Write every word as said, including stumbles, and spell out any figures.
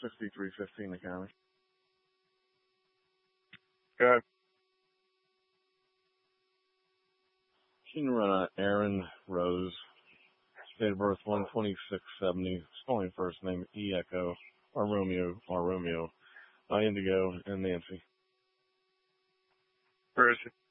sixty-three fifteen the county. Good. Can you run a Aaron Rose? Date of birth one twenty-six seventy. Spelling first name E Echo or Romeo or Romeo. I Indigo and Nancy. Where is it?